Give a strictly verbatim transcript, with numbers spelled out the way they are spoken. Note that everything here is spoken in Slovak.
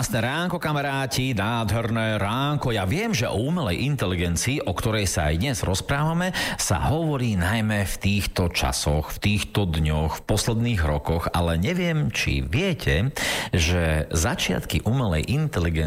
Krásne ránko, kamaráti, nádherné ránko. Ja viem, že o umelej inteligencii, o ktorej sa aj dnes rozprávame, sa hovorí najmä v týchto časoch, v týchto dňoch, v posledných rokoch, ale neviem, či viete, že začiatky umelej inteligencie